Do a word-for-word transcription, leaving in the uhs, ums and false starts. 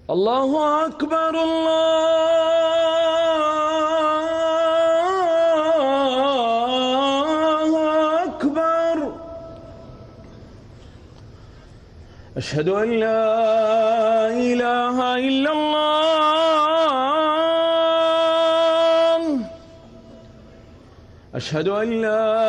الله أكبر الله أكبر. أشهد أن لا إله إلا الله. أشهد أن لا